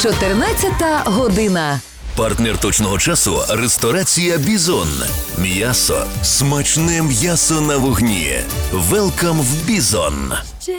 14 година. Партнер точного часу – ресторація «Бізон». М'ясо. Смачне м'ясо на вогні. Велкам в «Бізон». Ще